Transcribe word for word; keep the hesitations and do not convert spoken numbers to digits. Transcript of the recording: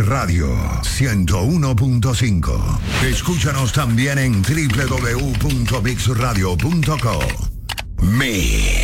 Radio ciento uno punto cinco. Escúchanos también en doble u doble u doble u punto mix radio punto co. Mix.